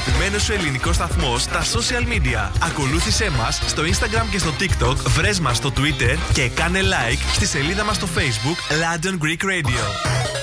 αγαπημένος σου ελληνικός σταθμός στα social media. Ακολούθησέ μας στο Instagram και στο TikTok, βρες μας στο Twitter και κάνε like στη σελίδα μας στο Facebook London Greek Radio.